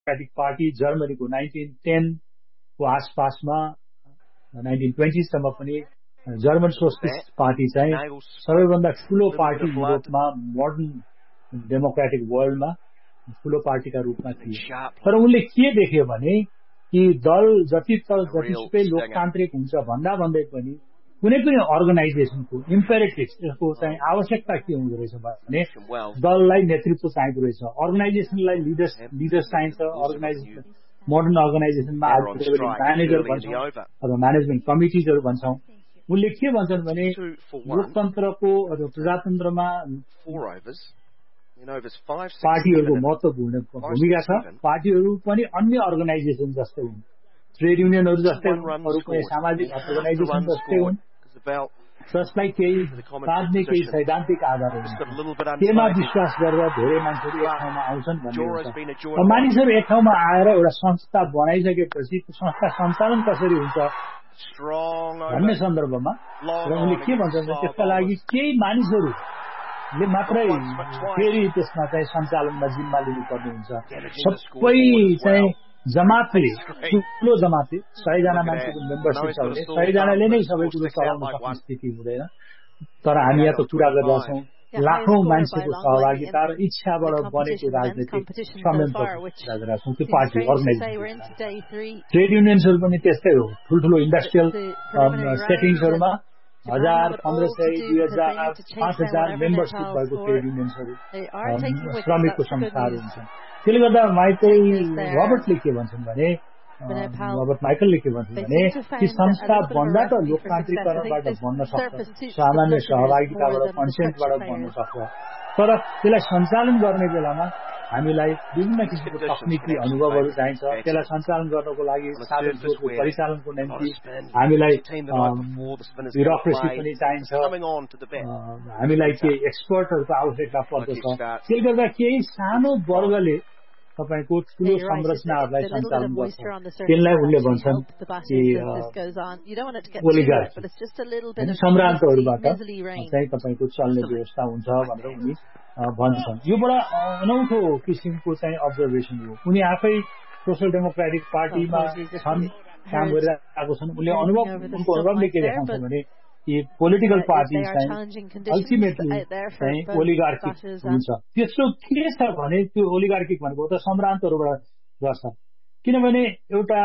Democratic party जर्मनीको 1910 को आसपासमा 1920 सम्म पनि जर्मन सोशलिस्ट पार्टी चाहिँ सबैभन्दा ठूलो पार्टी युरोपमा मोडर्न डेमोक्रेटिक वर्ल्डमा ठूलो पार्टीका रूपमा थिए। तर उनले के देख्यो भने कि दल जतिसुकै लोकतान्त्रिक हुन्छ भन्दा भन्दै पनि कुनै पनि अर्गनाइजेसनको इम्पेरेटिभ्स यसको चाहिँ आवश्यकता के हुँदो रहेछ भने दललाई नेतृत्व चाहिएको रहेछ, अर्गनाइजेसनलाई लिडर्स चाहिन्छ। अर्गनाइजेसन मोडर्न अर्गनाइजेसनमा म्यानेजर भन्छौँ अथवा म्यानेजमेन्ट कमिटिजहरू भन्छौँ। उनले के भन्छन् भने लोकतन्त्रको अथवा प्रजातन्त्रमा पार्टीहरूको महत्वपूर्ण भूमिका छ। पार्टीहरू पनि अन्य अर्गनाइजेसन जस्तै हुन्, ट्रेड युनियनहरू जस्तै हुन्, अरू कुनै सामाजिक अर्गनाइजेसन जस्तै हुन्, जसलाई केही बाँध्ने केही सैद्धान्तिक आधारहरू केमा विश्वास गरेर धेरै मान्छेहरू एक ठाउँमा आउँछन् भन्ने हुन्छ। मानिसहरू एक ठाउँमा आएर एउटा संस्था बनाइसकेपछि त्यो संस्था सञ्चालन कसरी हुन्छ भन्ने सन्दर्भमा र उनले के भन्छन् त्यसका लागि केही मानिसहरूले मात्रै फेरि त्यसमा चाहिँ सञ्चालनमा जिम्मा लिनुपर्ने हुन्छ। सबै चाहिँ जमातले, ठुलो जमातले 100 जना मान्छेको मेम्बरसिप छ भने 100 जनाले नै सबै कुरो चलाउन सक्ने स्थिति हुँदैन। तर हामी यहाँ त कुरा गरिरहेछौँ लाखौं मान्छेको सहभागिता र इच्छाबाट बनेको राजनीतिक संयन्त्रको कुरा गरिरहेछौँ। त्यो पार्टी अर्गनाइजेसन ट्रेड युनियन्सहरू पनि त्यस्तै हो। ठुल्ठुलो इन्डस्ट्रियल सेटिङ्सहरूमा 1000, 1500, 2000, 5000 मेम्बरसिप भएको ट्रेड युनियन्सहरू श्रमिकको संस्थाहरू हुन्छन्। त्यसले गर्दा रबर्ट माइकलले के भन्छन् भने ती संस्था बन्दा त लोकतान्त्रिकरणबाट बन्न सक्छ, सामान्य सहभागिताबाट कन्सेन्टबाट बन्न सक्छ। तर त्यसलाई सञ्चालन गर्ने बेलामा हामीलाई विभिन्न किसिमको तकनिकी अनुभवहरू चाहिन्छ। त्यसलाई सञ्चालन गर्नको लागि साधनको परिचालनको निम्ति हामीलाई ब्युरोक्रेसी पनि चाहिन्छ, हामीलाई केही एक्सपर्टहरूको आवश्यकता पर्दछ। त्यसले गर्दा केही सानो वर्गले तपाईको ठूलो संरचनाहरूलाई सञ्चालन गर्छ। त्यसलाई उनले भन्छन् कि ओलिगार्की, सम्रान्तहरूबाट चाहिँ तपाईको चल्ने व्यवस्था हुन्छ भनेर उनी भन्छन्। यो बडा अनौठो किसिमको चाहिँ अब्जर्भेसन हो। उनी आफै सोशल डेमोक्रेटिक पार्टीमा छन्, काम गरिरहेको छन्। उनले उनको अनुभवले के देखाउँछ भने कि पोलिटिकल पार्टी चाहिँ अल्टिमेटली चाहिँ ओलिगार्किक हुन्छ। त्यसो के छ भने त्यो ओलिगार्किक भनेको त सम्रान्तहरूबाट गर्छ। किनभने एउटा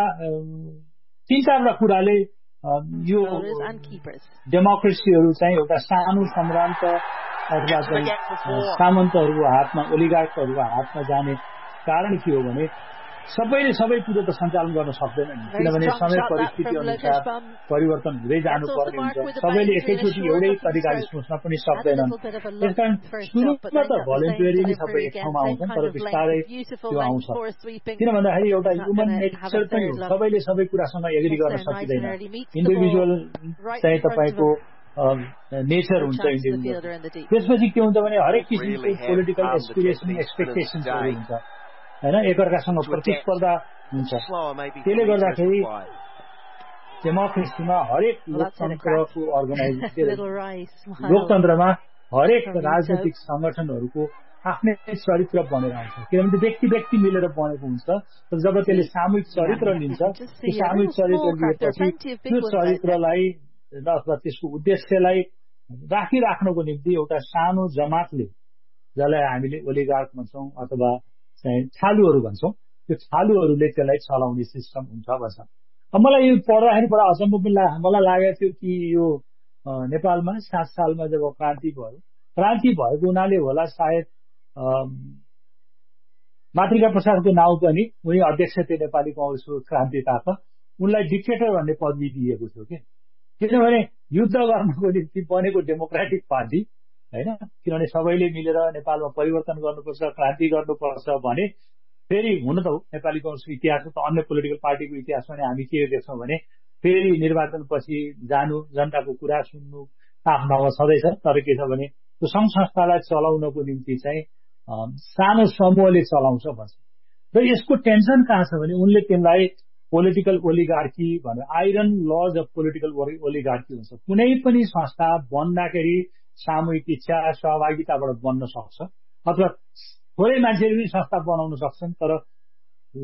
3-4 कुराले यो डेमोक्रेसीहरू चाहिँ एउटा सानो सम्रान्त अथवा चाहिँ सामन्तहरूको हातमा, ओलिगार्कहरूको हातमा जाने कारण के हो भने सबैले सबै कुरो त सञ्चालन गर्न सक्दैनन्। किनभने समय परिस्थिति अनुसार परिवर्तन हुँदै जानुपर्ने हुन्छ। सबैले एकैचोटि एउटै तरिकाले सोच्न पनि सक्दैनन्। त्यसकारण सुरुमा त भोलिन्टियरली सबै एक ठाउँमा आउँछन्, तर बिस्तारै त्यो आउँछ। किन भन्दाखेरि एउटा ह्युमन नेचर पनि हो, सबैले सबै कुरासँग एग्री गर्न सकिँदैन। इन्डिभिजुअल चाहिँ तपाईको नेचर हुन्छ इन्डिभिजुअल। त्यसपछि के हुन्छ भने हरेक किसिमको पोलिटिकल एस्पिरेसन, एक्सपेक्टेसन्सहरू हुन्छ हैन, एकअर्कासँग प्रतिस्पर्धा हुन्छ। त्यसले गर्दाखेरि डेमोक्रेसीमा हरेक लोकतन्त्रको लोकतन्त्रमा हरेक राजनीतिक संगठनहरूको आफ्नै चरित्र बनेर आउँछ। किनभने व्यक्ति मिलेर बनेको हुन्छ। तर जब त्यसले सामूहिक चरित्र लिन्छ, त्यो सामूहिक चरित्र लिएपछि त्यो चरित्रलाई अथवा त्यसको उद्देश्यलाई राखिराख्नको निम्ति एउटा सानो जमातले, जसलाई हामीले ओलिगार्क भन्छौँ अथवा चाहिँ छालुहरू भन्छौँ, त्यो छालुहरूले त्यसलाई चलाउने सिस्टम हुन्छ भन्छ। अब मलाई यो पढ्दाखेरि बडा अचम्म पनि मलाई लागेको थियो कि यो नेपालमा 7 सालमा जब क्रान्ति भयो, क्रान्ति भएको हुनाले होला सायद मातृका प्रसादको नाउँ पनि उनी अध्यक्ष थिए नेपाली कांग्रेसको क्रान्तिकाका, उनलाई डिक्टेटर भन्ने पदवी दिएको थियो कि। किनभने युद्ध गर्नको निम्ति बनेको डेमोक्रेटिक पार्टी हैन, किनभने सबैले मिलेर नेपालमा परिवर्तन गर्नुपर्छ, क्रान्ति गर्नुपर्छ भने फेरि हुन त नेपाली कांग्रेसको इतिहासमा त अन्य पोलिटिकल पार्टीको इतिहासमा नै हामी के देख्छौँ भने फेरि निर्वाचनपछि जानु, जनताको कुरा सुन्नु आफ्नोमा छँदैछ। तर के छ भने त्यो सङ्घ संस्थालाई चलाउनको निम्ति चाहिँ सानो समूहले चलाउँछ भन्छ। र यसको टेन्सन कहाँ छ भने उनले त्यसलाई पोलिटिकल ओलिगार्की भनेर, iron lodge of political oligarchy हुन्छ। कुनै पनि संस्था बन्दाखेरि सामूहिक इच्छा सहभागिताबाट बन्न सक्छ, अथवा थोरै मान्छेले पनि संस्था बनाउन सक्छन्, तर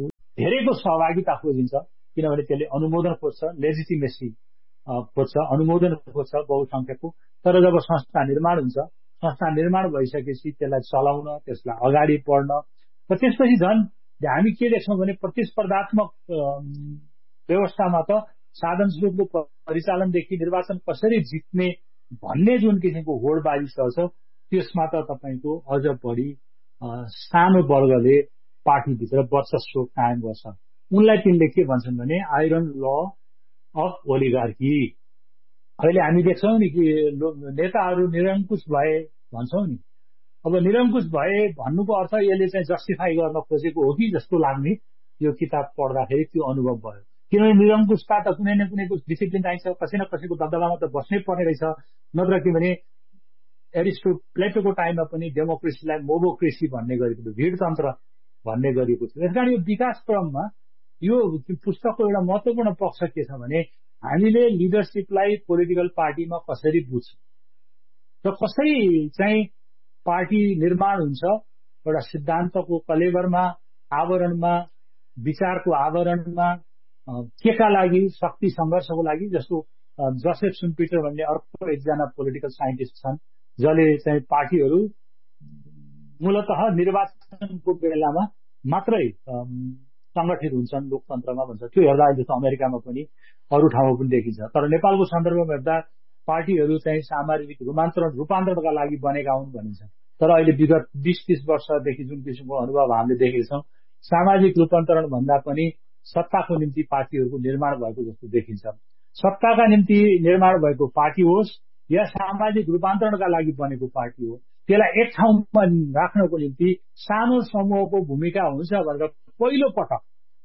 धेरैको सहभागिता खोजिन्छ, किनभने त्यसले अनुमोदन खोज्छ, लेजिटिमेसी खोज्छ, अनुमोदन खोज्छ बहुसंख्यकको। तर जब संस्था निर्माण हुन्छ, संस्था निर्माण भइसकेपछि त्यसलाई चलाउन, त्यसलाई अगाडि बढ्न र त्यसपछि झन् हामी के देख्छौँ भने प्रतिस्पर्धात्मक व्यवस्थामा त साधन स्रोतको परिचालनदेखि निर्वाचन कसरी जित्ने भन्ने जुन किसिमको होडबाजी चल्छ, त्यसमा त तपाईको अझ बढी सानो वर्गले पार्टीभित्र वर्चस्व कायम गर्छ। उनलाई तिनले के भन्छन् भने आइरन ल अफ ओलिगार्की। अहिले हामी देख्छौँ नि कि नेताहरू निरङ्कुश भए भन्छौँ नि। अब निरङ्कुश भए भन्नुको अर्थ यसले चाहिँ जस्टिफाई गर्न खोजेको हो कि जस्तो लाग्ने यो किताब पढ्दाखेरि त्यो अनुभव भयो। किनभने निरङ्कुशता त कुनै न कुनै डिसिप्लिन चाहिन्छ, कसै न कसैको दबदबामा त बस्नै पर्ने रहेछ। नत्र के भने प्लेटोको टाइममा पनि डेमोक्रेसीलाई मोबोक्रेसी भन्ने गरेको थियो, भिडतन्त्र भन्ने गरिएको थियो। त्यसकारण यो विकास क्रममा यो पुस्तकको एउटा महत्त्वपूर्ण पक्ष के छ भने हामीले लिडरसिपलाई पोलिटिकल पार्टीमा कसरी बुझ्छौँ र कसरी चाहिँ पार्टी निर्माण हुन्छ एउटा सिद्धान्तको कलेवरमा, आवरणमा, विचारको आवरणमा, केका लागि, शक्ति सङ्घर्षको लागि। जस्तो जोसेफ सुम्पिटर भन्ने अर्को एकजना पोलिटिकल साइन्टिस्ट छन् जसले चाहिँ पार्टीहरू मूलतः निर्वाचनको बेलामा मात्रै संगठित हुन्छन् लोकतन्त्रमा भन्छ। त्यो हेर्दा अहिले जस्तो अमेरिकामा पनि अरू ठाउँमा पनि देखिन्छ। तर नेपालको सन्दर्भमा हेर्दा पार्टीहरू चाहिँ सामाजिक रूपान्तरणका लागि बनेका हुन् भनिन्छ। तर अहिले विगत 20-30 वर्षदेखि जुन किसिमको अनुभव हामीले देखेका छौँ, सामाजिक रूपान्तरण भन्दा पनि सत्ताको निम्ति पार्टीहरूको निर्माण भएको जस्तो देखिन्छ। सत्ताका निम्ति निर्माण भएको पार्टी होस् या सामाजिक रूपान्तरणका लागि बनेको पार्टी हो, त्यसलाई एक ठाउँमा राख्नको निम्ति सानो समूहको भूमिका हुन्छ भनेर पहिलो पटक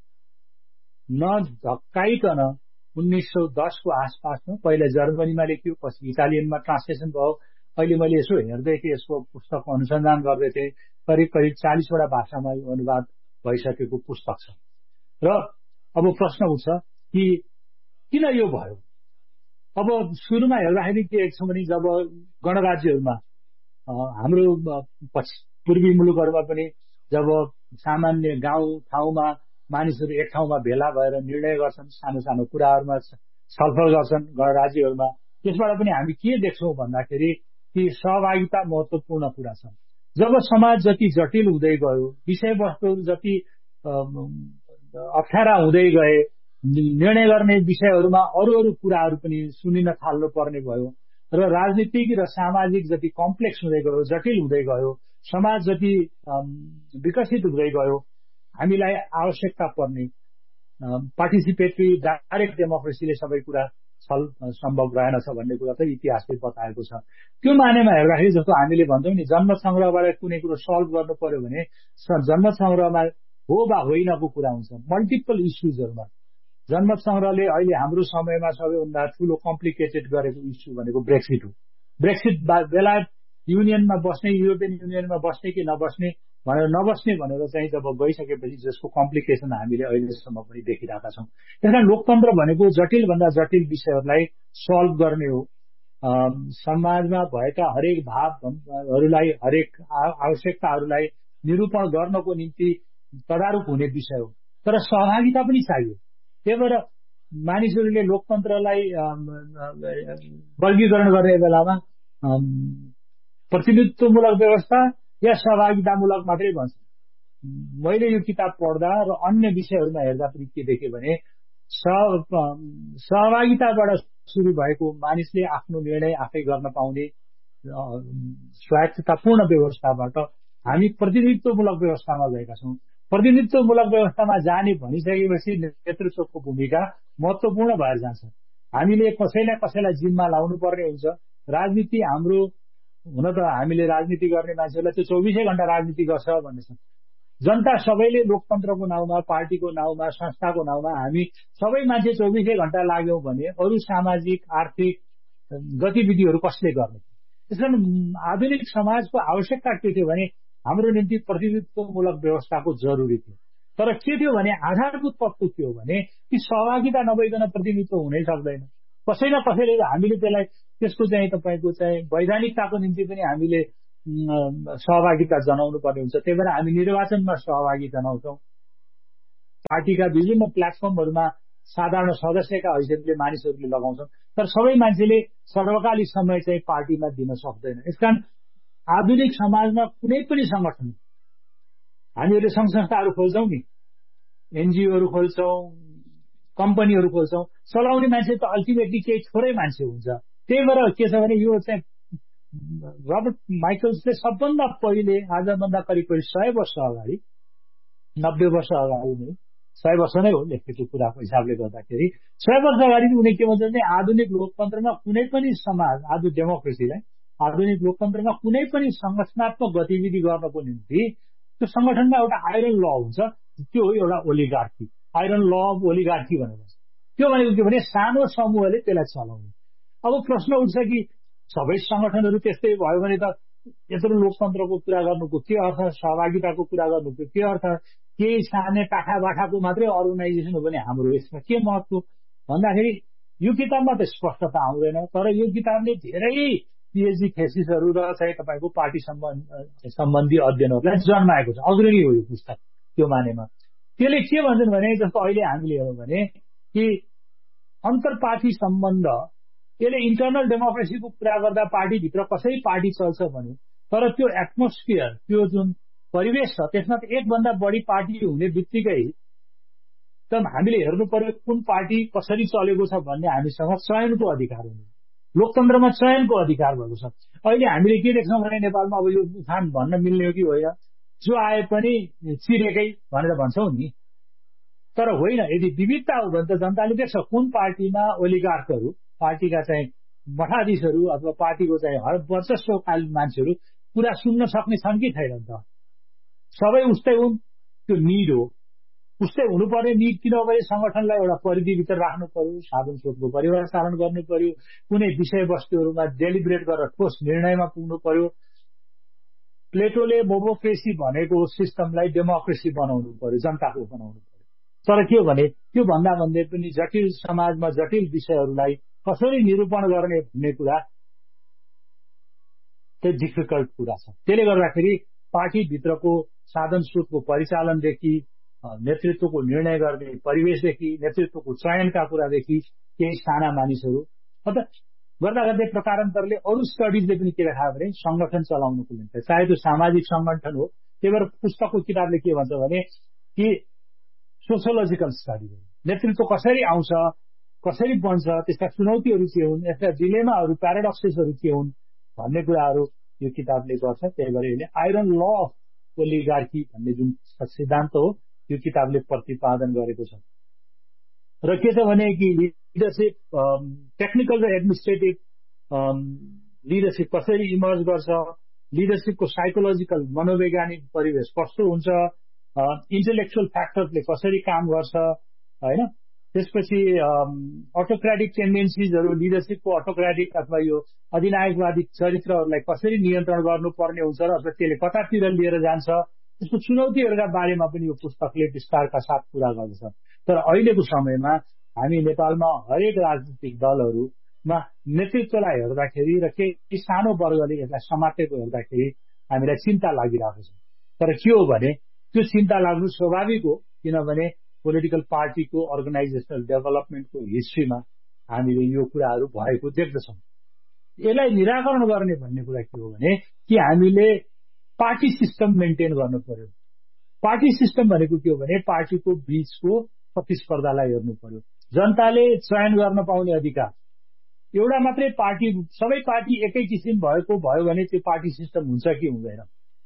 नझक्काइकन 1910 को आसपासमा पहिला जर्मनीमा लेखियो, पछि इटालियनमा ट्रान्सलेसन भयो। अहिले मैले यसो हेर्दै थिएँ, यसको पुस्तकको अनुसन्धान गर्दै थिएँ, करिब 40 वटा भाषामा यो अनुवाद भइसकेको पुस्तक छ। र अब प्रश्न उठ्छ कि किन यो भयो? अब सुरुमा हेर्दाखेरि के छ भने जब गणराज्यहरूमा हाम्रो पूर्वी मुलुकहरूमा पनि जब सामान्य गाउँ ठाउँमा मानिसहरू एक ठाउँमा भेला भएर निर्णय गर्छन्, सानो सानो कुराहरूमा छलफल गर्छन् गणराज्यहरूमा, त्यसबाट पनि हामी के देख्छौँ भन्दाखेरि कि सहभागिता महत्त्वपूर्ण कुरा छ। जब समाज जति जटिल हुँदै गयो, विषयवस्तुहरू जति अप्ठ्यारा हुँदै गए, निर्णय गर्ने विषयहरूमा अरू कुराहरू पनि सुनिन थाल्नु पर्ने भयो र राजनीतिक र सामाजिक जति कम्प्लेक्स हुँदै गयो, जटिल हुँदै गयो, समाज जति विकसित हुँदै गयो, हामीलाई आवश्यकता पर्ने पार्टिसिपेटरी डाइरेक्ट डेमोक्रेसीले सबै कुरा सम्भव रहेनछ भन्ने कुरा त इतिहासले बताएको छ। त्यो मानेमा हेर्दाखेरि जस्तो हामीले भन्छौँ नि, जनमत संग्रहबाट कुनै कुरो सल्भ गर्नु पर्यो भने जनमत संग्रहमा हो वा होइनको कुरा हुन्छ, मल्टिपल इस्युजहरूमा। जनमत संग्रहले अहिले हाम्रो समयमा सबैभन्दा ठूलो कम्प्लिकेटेड गरेको इस्यु भनेको ब्रेक्सिट हो। ब्रेक्सिट बेलायत युनियनमा बस्ने, युरोपियन युनियनमा बस्ने कि नबस्ने भनेर चाहिँ जब गइसकेपछि जसको कम्प्लिकेसन हामीले अहिलेसम्म पनि देखिरहेका छौँ। त्यसकारण लोकतन्त्र भनेको जटिलभन्दा जटिल विषयहरूलाई सल्भ गर्ने हो। समाजमा भएका हरेक भावहरूलाई, हरेक आवश्यकताहरूलाई निरूपण गर्नको निम्ति तदारुक हुने विषय हो। तर सहभागिता पनि चाहियो। त्यही भएर मानिसहरूले लोकतन्त्रलाई वर्गीकरण गर्ने बेलामा प्रतिनिधित्वमूलक व्यवस्था या सहभागितामूलक मात्रै भन्छ। मैले यो किताब पढ्दा र अन्य विषयहरूमा हेर्दा पनि के देखेँ भने सहभागिताबाट सुरु भएको मानिसले आफ्नो निर्णय आफै गर्न पाउने स्वायत्ततापूर्ण व्यवस्थाबाट हामी प्रतिनिधित्वमूलक व्यवस्थामा गएका छौँ। प्रतिनिधित्वमूलक व्यवस्थामा जाने भनिसकेपछि नेतृत्वको भूमिका महत्त्वपूर्ण भएर जान्छ। हामीले कसैलाई जिम्मा लाउनु पर्ने हुन्छ। राजनीति हाम्रो हुन त हामीले राजनीति गर्ने मान्छेहरूलाई त्यो 24 घण्टा राजनीति गर्छ भन्ने छ। जनता सबैले लोकतन्त्रको नाउँमा, पार्टीको नाउँमा, संस्थाको नाउँमा हामी सबै मान्छे 24 घण्टा लाग्यौं भने अरू सामाजिक आर्थिक गतिविधिहरू कसले गर्ने? त्यसकारण आधुनिक समाजको आवश्यकता के थियो भने हाम्रो निम्ति प्रतिनिधित्वमूलक व्यवस्थाको जरुरी थियो। तर के थियो भने आधारभूत तत्त्व के हो भने कि सहभागिता नभइकन प्रतिनिधित्व हुनै सक्दैन। कसै न कसैले हामीले त्यसलाई त्यसको चाहिँ तपाईको चाहिँ वैधानिकताको निम्ति पनि हामीले सहभागिता जनाउनु पर्ने हुन्छ। त्यही भएर हामी निर्वाचनमा सहभागी जनाउँछौँ। पार्टीका विभिन्न प्लेटफर्महरूमा साधारण सदस्यका हैसियतले मानिसहरूले लगाउँछन्, तर सबै मान्छेले सर्वकालिक समय चाहिँ पार्टीमा दिन सक्दैन। यसकारण आधुनिक समाजमा कुनै पनि संगठन हामीहरूले संघ संस्थाहरू खोल्छौँ नि, एनजिओहरू खोल्छौँ, कम्पनीहरू खोल्छौँ, चलाउने मान्छे त अल्टिमेटली केही थोरै मान्छे हुन्छ। त्यही भएर के छ भने यो चाहिँ रबर्ट माइकल्सले सबभन्दा पहिले आजभन्दा करिब 100 वर्ष अगाडि, 90 वर्ष अगाडि नै, 100 वर्ष नै हो लेखेको कुराको हिसाबले गर्दाखेरि 100 वर्ष अगाडि उनी के भन्छ भने आधुनिक लोकतन्त्रमा कुनै पनि समाज, आधुनिक डेमोक्रेसीलाई आधुनिक लोकतन्त्रमा कुनै पनि संगठनात्मक गतिविधि गर्नको निम्ति त्यो संगठनमा एउटा आइरन ल हुन्छ, त्यो हो एउटा oligarchy, iron law of oligarchy भनेर। त्यो भनेको के भने सानो समूहले त्यसलाई चलाउने। अब प्रश्न उठ्छ कि सबै संगठनहरू त्यस्तै भयो भने त यत्रो लोकतन्त्रको कुरा गर्नुको के अर्थ, सहभागिताको कुरा गर्नुको के अर्थ, केही सानो टाठाबाठाको मात्रै अर्गनाइजेसन हो भने हाम्रो यसमा के महत्व भन्दाखेरि यो किताबमा त स्पष्टता आउँदैन। तर यो किताबले धेरै पिएचडी थेसिसहरू र चाहिँ तपाईँको पार्टी सम्बन्धी अध्ययनहरूलाई जन्माएको छ। अग्रणी हो यो पुस्तक त्यो मानेमा। त्यसले के भन्छन् भने जस्तो अहिले हामीले हेरौँ भने कि अन्तर्पार्टी सम्बन्ध, यसले इन्टरनल डेमोक्रेसीको कुरा गर्दा पार्टीभित्र कसरी पार्टी चल्छ भने, तर त्यो एटमोस्फियर, त्यो जुन परिवेश छ त्यसमा त एकभन्दा बढी पार्टी हुने बित्तिकै त हामीले हेर्नु पर्यो कुन पार्टी कसरी चलेको छ भन्ने हामीसँग चयनको अधिकार हुने, लोकतन्त्रमा चयनको अधिकार भएको छ। अहिले हामीले के देख्छौँ भने नेपालमा अब यो उठान भन्न मिल्ने हो कि होइन, जो आए पनि चिरेकै भनेर भन्छौँ नि, तर होइन। यदि विविधता हो भने त जनताले देख्छ कुन पार्टीमा ओलिगार्कहरू, पार्टीका चाहिँ मठाधीशहरू अथवा पार्टीको चाहिँ वर्चस्वकालीन मान्छेहरू कुरा सुन्न सक्ने छन् कि छैनन् त। सबै उस्तै हुन्, त्यो निड हो। उस्तै हुनुपर्ने निड किन हो भने संगठनलाई एउटा परिधिभित्र राख्नु पर्यो, साधन स्रोतको परिवारचालन गर्नु पर्यो, कुनै विषयवस्तुहरूमा डेलिब्रेट गरेर ठोस निर्णयमा पुग्नु पर्यो। प्लेटोले मोबोक्रेसी भनेको सिस्टमलाई डेमोक्रेसी बनाउनु पर्यो, जनताको बनाउनु पर्यो। तर के हो भने त्यो भन्दा भन्दै पनि जटिल समाजमा जटिल विषयहरूलाई कसरी निरूपण गर्ने भन्ने कुरा त्यो डिफिकल्ट कुरा छ। त्यसले गर्दाखेरि पार्टीभित्रको साधन स्रोतको परिचालनदेखि नेतृत्वको निर्णय गर्ने परिवेशदेखि नेतृत्वको चयनका कुरादेखि केही साना मानिसहरू अथवा गर्दा गर्दै प्रकारान्तरले अरू स्टडिजले पनि के देखायो भने संगठन चलाउनुको निम्ति चाहे त्यो सामाजिक संगठन हो। त्यही भएर पुस्तकको किताबले के भन्छ भने कि सोसियोलोजिकल स्टडी हो, नेतृत्व कसरी आउँछ, कसरी बन्छ, त्यसका चुनौतीहरू के हुन्, यसका डिलेमाहरू, प्याराडक्सेसहरू के हुन् भन्ने कुराहरू यो किताबले गर्छ। त्यही भएर यसले आइरन ल अफ ओलिगार्की भन्ने जुन सिद्धान्त हो यो किताबले प्रतिपादन गरेको छ। र के छ भने कि लिडरसिप, टेक्निकल र एडमिनिस्ट्रेटिभ लिडरसिप कसरी इमर्ज गर्छ, लिडरसिपको साइकोलोजिकल मनोवैज्ञानिक परिवेश कस्तो हुन्छ, इन्टेलेक्चुअल फ्याक्टरले कसरी काम गर्छ होइन। त्यसपछि अटोक्रेटिक टेन्डेन्सिजहरू, लिडरसिपको अटोक्रेटिक अथवा यो अधिनायकवादी चरित्रहरूलाई कसरी नियन्त्रण गर्नुपर्ने हुन्छ र अथवा त्यसले कतातिर लिएर जान्छ, त्यसको चुनौतीहरूका बारेमा पनि यो पुस्तकले विस्तारका साथ कुरा गर्दछ। तर अहिलेको समयमा हामी नेपालमा हरेक राजनीतिक दलहरूमा नेतृत्वलाई हेर्दाखेरि र केही सानो वर्गले यसलाई समातेको हेर्दाखेरि हामीलाई चिन्ता लागिरहेको छ। तर के हो भने त्यो चिन्ता लाग्नु स्वाभाविक हो, किनभने पोलिटिकल पार्टीको अर्गनाइजेसनल डेभलपमेन्टको हिस्ट्रीमा हामीले यो कुराहरू भएको देख्दछौँ। यसलाई निराकरण गर्ने भन्ने कुरा के हो भने कि हामीले पार्टी सिस्टम मेन्टेन गर्नु पर्यो। पार्टी सिस्टम भनेको के हो भने पार्टीको बीचको प्रतिस्पर्धालाई हेर्नु पर्यो। जनताले चयन गर्न पाउने अधिकार, एउटा मात्रै पार्टी, सबै पार्टी एकै किसिम भएको भयो भने त्यो पार्टी सिस्टम हुन्छ कि हुँदैन,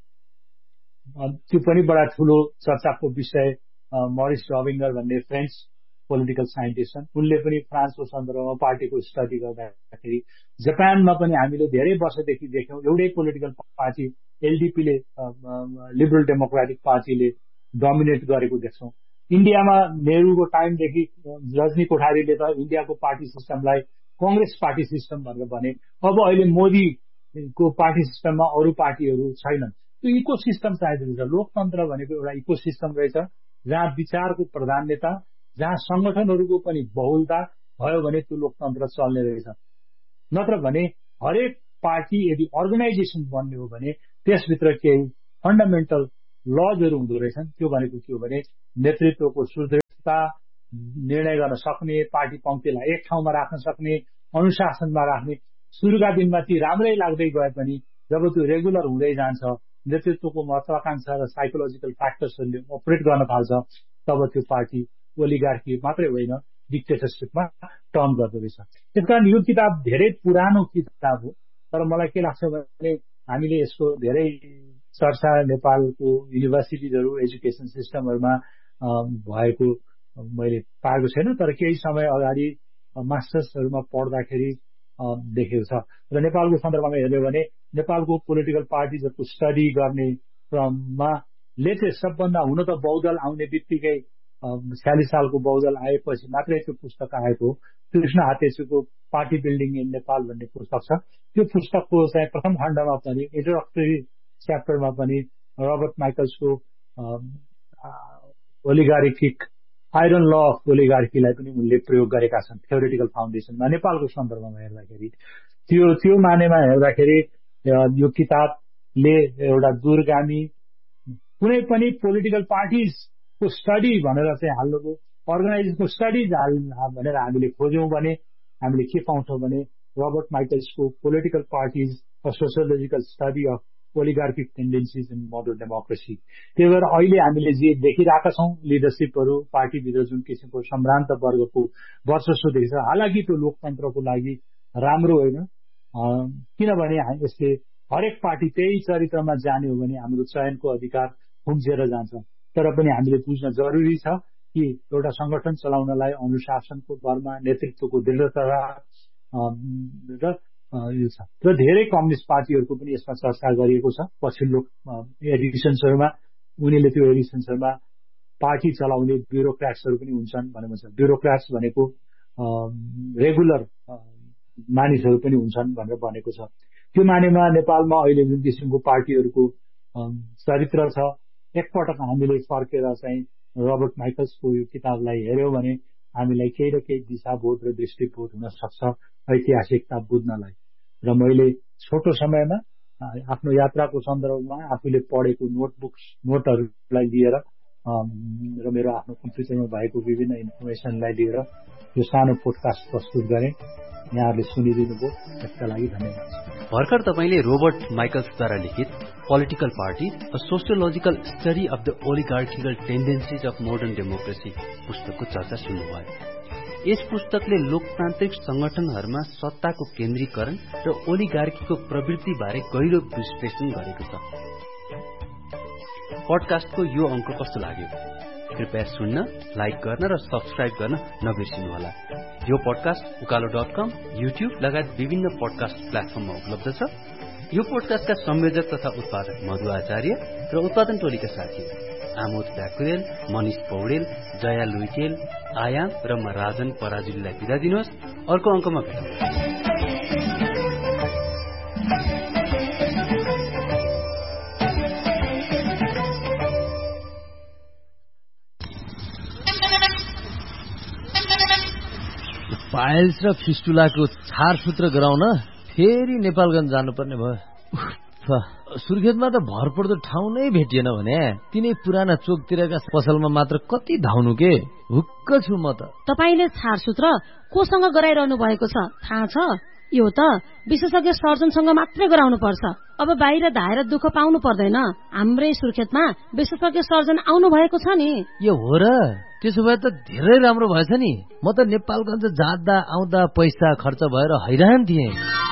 त्यो पनि बडा ठुलो चर्चाको विषय। मरिस रबिङ्गर भन्ने फ्रेन्च पोलिटिकल साइन्टिस्ट छन्, उनले पनि फ्रान्सको सन्दर्भमा पार्टीको स्टडी गर्दाखेरि जापानमा पनि हामीले धेरै वर्षदेखि देख्यौँ एउटै पोलिटिकल पार्टी एलडीपीले, लिबरल डेमोक्रेटिक पार्टीले डोमिनेट गरेको देख्छौँ। इन्डियामा नेहरूको टाइमदेखि रजनी कोठारीले त इन्डियाको पार्टी सिस्टमलाई कांग्रेस पार्टी सिस्टम भनेर भने। अब अहिले मोदीको पार्टी सिस्टममा अरू पार्टीहरू छैनन्। त्यो इको सिस्टम चाहिँदो रहेछ। लोकतन्त्र भनेको एउटा इको सिस्टम रहेछ जहाँ विचारको प्राधान्यता, जहाँ संगठनहरूको पनि बहुलता भयो भने त्यो लोकतन्त्र चल्ने रहेछ। नत्र भने हरेक पार्टी यदि अर्गनाइजेसन बन्ने हो भने त्यसभित्र केही फन्डामेन्टल लजहरू हुँदो रहेछन्। त्यो भनेको के हो भने नेतृत्वको सुदृढता, निर्णय गर्न सक्ने, पार्टी पंक्तिलाई एक ठाउँमा राख्न सक्ने, अनुशासनमा राख्ने। सुरुका दिनमा ती राम्रै लाग्दै गए पनि जब त्यो रेगुलर हुँदै जान्छ, नेतृत्वको महत्वाकांक्षा र साइकोलोजिकल फ्याक्टर्सहरूले अपरेट गर्न थाल्छ, तब त्यो पार्टी ओलिगार्की मात्रै होइन डिक्टेटरशिपमा टर्न गर्दो रहेछ। त्यसकारण यो किताब धेरै पुरानो किताब हो, तर मलाई के लाग्छ भने हामीले यसको धेरै चर्चा नेपालको युनिभर्सिटिजहरू एजुकेसन सिस्टमहरूमा भएको मैले पाएको छैन, तर केही समय अगाडि मास्टर्सहरूमा पढ्दाखेरि देखेको छ। र नेपालको सन्दर्भमा हेर्यो भने नेपालको पोलिटिकल पार्टिजहरूको स्टडी गर्ने क्रममा लेटेस्ट सबभन्दा हुन त बहुदल आउने बित्तिकै 46 सालको बहुदल आएपछि मात्रै त्यो पुस्तक आएको हो। Krishna हातेसुको party building in Nepal भन्ने पुस्तक छ। त्यो पुस्तकको चाहिँ प्रथम खण्डमा पनि इन्ट्रोडक्टरी च्याप्टरमा पनि रबर्ट माइकल्सको ओलिगार्किक आइरन ल अफ ओलिगार्कीलाई पनि उनले प्रयोग गरेका छन् थ्योरेटिकल फाउन्डेसनमा। नेपालको सन्दर्भमा हेर्दाखेरि त्यो मानेमा हेर्दाखेरि यो किताबले एउटा दूरगामी कुनै पनि पोलिटिकल पार्टिजको स्टडी भनेर चाहिँ हाल्नुको, अर्गनाइजेसनको स्टडिज भनेर हामीले खोज्यौं भने हामीले के पाउँछौं भने Robert माइकल्सको political parties a sociological study of ओलिगार्किक tendencies in modern democracy. त्यही भएर अहिले हामीले जे देखिरहेका छौं लिडरसिपहरू पार्टीभित्र जुन किसिमको सम्भ्रान्त वर्गको वर्चस्व देखिन्छ, हालाकि त्यो लोकतन्त्रको लागि राम्रो होइन, किनभने यसले हरेक पार्टी त्यही चरित्रमा जाने हो भने हाम्रो चयनको अधिकार खुम्चिएर जान्छ। तर पनि हामीले बुझ्न जरुरी छ कि एउटा संगठन चलाउनलाई अनुशासनको बलमा नेतृत्वको दृढता र यो छ। र धेरै कम्युनिस्ट पार्टीहरूको पनि यसमा चर्चा गरिएको छ पछिल्लो एडिसन्सहरूमा। उनीहरूले त्यो एडिसन्सहरूमा पार्टी चलाउने ब्युरोक्राट्सहरू पनि हुन्छन् भनेर भन्छ। ब्युरोक्राट्स भनेको रेगुलर मानिसहरू पनि हुन्छन् भनेर भनेको छ। त्यो मानेमा नेपालमा अहिले जुन किसिमको पार्टीहरूको चरित्र छ, एकपटक हामीले फर्केर चाहिँ रबर्ट माइकल्सको यो किताबलाई हेर्यौं भने हामीलाई केही न केही दिशाबोध र दृष्टिबोध हुन सक्छ ऐतिहासिकता बुझ्नलाई। र मैले छोटो समयमा आफ्नो यात्राको सन्दर्भमा आफूले पढेको नोटहरूलाई लिएर र मेरो आफ्नो कम्प्युटरमा भएको विभिन्न इन्फर्मेसनलाई लिएर यो सानो पोडकास्ट प्रस्तुत गरेँ। यहाँहरूले सुनिदिनु भयो, त्यसका लागि धन्यवाद। भर्खर तपाईले रोबर्ट माइकल्सद्वारा लिखित political party a sociological study of the ओलिगार्किकल tendencies of modern democracy पुस्तकको चर्चा सुन्नुभयो। यस पुस्तकले लोकतान्त्रिक संगठनहरूमा सत्ताको केन्द्रीकरण र ओलिगार्कीको प्रवृत्ति बारे गहिरो विश्लेषण गरेको छ। पडकास्टको यो अंक कस्तो लाग्यो? कृपया सुन्न, लाइक गर्न र सब्स्क्राइब गर्न नबिर्सिनुहोला। यो पडकास्ट उकालो.com, युट्युब लगायत विभिन्न पडकास्ट प्लेटफर्ममा उपलब्ध छ। यो पडकास्टका संयोजक तथा उत्पादक मधु आचार्य र उत्पादन टोलीका साथी आमोद ब्याकुरेल, मनिष पौडेल, जया लुइटेल, आयाम र म राजन पराजुलीलाई बिदा दिनुहोस्। अर्को अंकमा भेटौँ। पाइल्स र फिस्टुलाको छारसूत्र गराउन फेरि नेपालगञ्ज जानुपर्ने भयो। सुर्खेतमा त भरपर्दो ठाउँ नै भेटिएन भने तिनै पुराना चोकतिरका पसलमा मात्र कति धाउनु के। हुक्क छु म त। तपाईले छारसूत्र कोसँग गराइरहनु भएको छ थाहा छ? यो त विशेषज्ञ सर्जनसँग मात्रै गराउनु पर्छ। अब बाहिर धाएर दुःख पाउनु पर्दैन। हाम्रै सुर्खेतमा विशेषज्ञ सर्जन आउनु भएको छ नि। यो हो र? त्यसो भए त धेरै राम्रो भएछ नि। म त नेपालगञ्ज जाँदा आउँदा पैसा खर्च भएर हैरान थिएँ।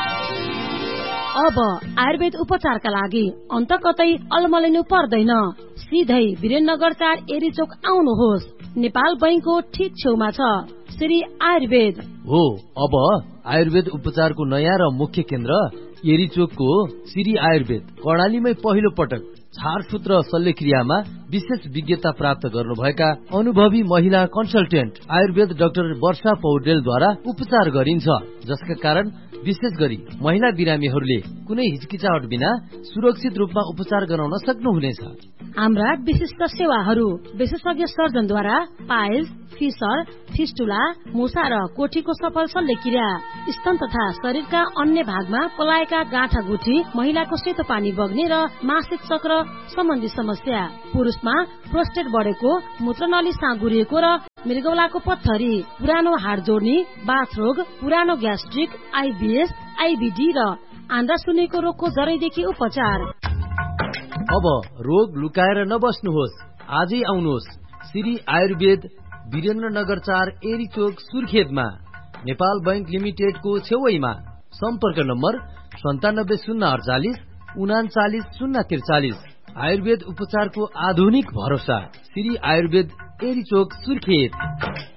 अब आयुर्वेद उपचारका लागि अन्त कतै अलमलिनु पर्दैन। सिधै वीरेन्द्रनगर 4 एरीचोक आउनुहोस्। नेपाल बैंकको ठीक छेउमा छ श्री आयुर्वेद हो। अब आयुर्वेद उपचारको नयाँ र मुख्य केन्द्र एरीचोकको श्री आयुर्वेद कर्णालीमै पहिलो पटक छारसूत्र शल्यक्रियामा विशेष विज्ञता प्राप्त गर्नुभएका अनुभवी महिला कन्सल्टेन्ट आयुर्वेद डाक्टर वर्षा पौडेलद्वारा उपचार गरिन्छ, जसका कारण विशेष गरी महिला बिरामीहरूले कुनै हिचकिचाहट बिना सुरक्षित रूपमा उपचार गराउन सक्नुहुनेछ। हाम्रा विशिष्ट सेवाहरू विशेषज्ञ सर्जनद्वारा पाइल्स, फिसर, फिस्टुला, मुसा र कोठीको सफल शल्यक्रिया, स्तन तथा शरीरका अन्य भागमा पलाएका गाँठागुठी, महिलाको सेतो पानी बग्ने र मासिक चक्र सम्बन्धी समस्या, पुरुषमा प्रोस्टेट बढेको, मूत्रनली साँगुरिएको र मृगौलाको पत्थरी, पुरानो हाड जोड्ने, बाथरोग, पुरानो ग्यास्ट्रिक, आइबिएस, आइबिडी र आन्द्रा सुन्नेको रोगको जरैदेखि उपचार। अब रोग लुकाएर नबस्नुहोस्, आजै आउनुहोस् श्री आयुर्वेद वीरेन्द्रनगर 4 एरीचोक सुर्खेतमा, नेपाल बैंक लिमिटेडको छेउमा। सम्पर्क नम्बर 9708 39043। आयुर्वेद उपचारको आधुनिक भरोसा श्री आयुर्वेद एरीचोक सुर्खेत।